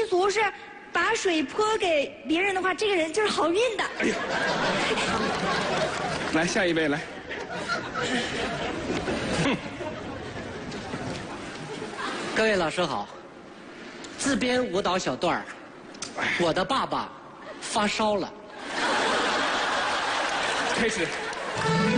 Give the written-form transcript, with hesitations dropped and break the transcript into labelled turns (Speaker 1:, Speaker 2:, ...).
Speaker 1: 俗是把水泼给别人的话，这个人就是好运的。
Speaker 2: 哎呀，来下一位来。
Speaker 3: 各位老师好，自编舞蹈小段儿，我的爸爸发烧了。
Speaker 2: 开始。